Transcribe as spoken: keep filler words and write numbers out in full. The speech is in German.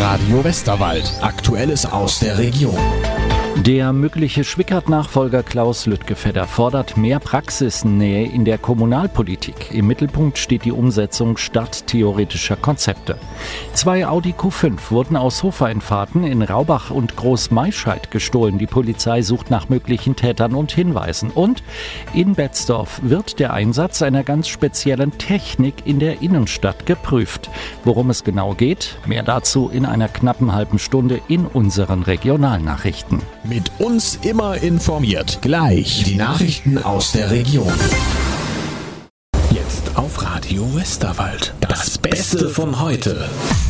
Radio Westerwald. Aktuelles aus der Region. Der mögliche Schwickert-Nachfolger Klaus Lüttgefedder fordert mehr Praxisnähe in der Kommunalpolitik. Im Mittelpunkt steht die Umsetzung stadttheoretischer Konzepte. Zwei Audi Q fünf wurden aus Hofeinfahrten in Raubach und Großmaischeid gestohlen. Die Polizei sucht nach möglichen Tätern und Hinweisen. Und in Betzdorf wird der Einsatz einer ganz speziellen Technik in der Innenstadt geprüft. Worum es genau geht, mehr dazu in einer knappen halben Stunde in unseren Regionalnachrichten. Mit uns immer informiert. Gleich die Nachrichten aus der Region. Jetzt auf Radio Westerwald. Das Beste von heute.